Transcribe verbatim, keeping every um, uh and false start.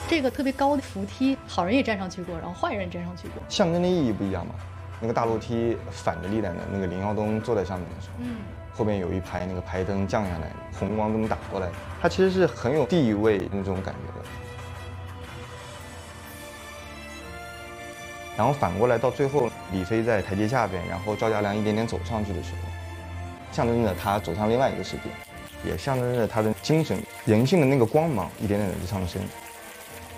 这个特别高的扶梯，好人也站上去过，然后坏人也站上去过， 象征的意义不一样嘛。那个大楼梯反着立在那，那个林耀东坐在上面的时候，嗯，后面有一排那个排灯降下来，红光这么打过来，它其实是很有地位那种感觉的。然后反过来到最后，李飞在台阶下边，然后赵家良一点点走上去的时候，象征着他走向另外一个世界，也象征着他的精神、人性的那个光芒一点点的上升。